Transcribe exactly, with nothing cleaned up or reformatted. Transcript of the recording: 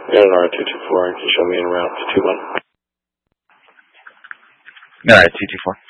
Got an R two two four. Can you show me en route to two one? All right, two two four.